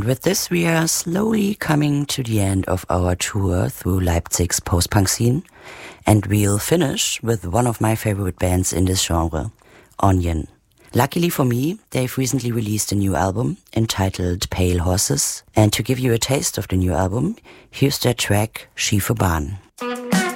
And with this, we are slowly coming to the end of our tour through Leipzig's post-punk scene. And we'll finish with one of my favorite bands in this genre, Onion. Luckily for me, they've recently released a new album entitled Pale Horses. And to give you a taste of the new album, here's their track Schiefe Bahn.